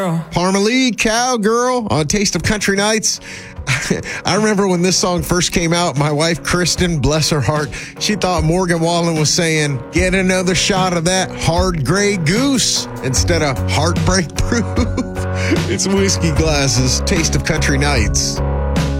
Parmalee, Cowgirl on Taste of Country Nights. I remember when this song first came out, my wife, Kristen, bless her heart, she thought Morgan Wallen was saying, get another shot of that hard gray goose instead of heartbreak proof. It's Whiskey Glasses, Taste of Country Nights.